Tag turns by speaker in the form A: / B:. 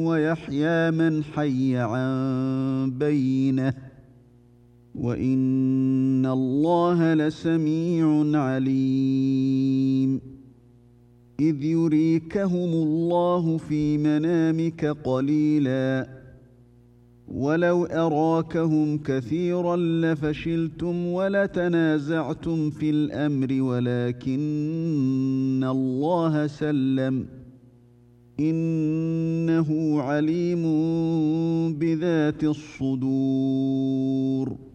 A: ويحيى من حي عن بينه وإن الله لسميع عليم إذ يريكهم الله في منامك قليلا ولو أراكهم كثيرا لفشلتم ولتنازعتم في الأمر ولكن الله سلم إنه عليم بذات الصدور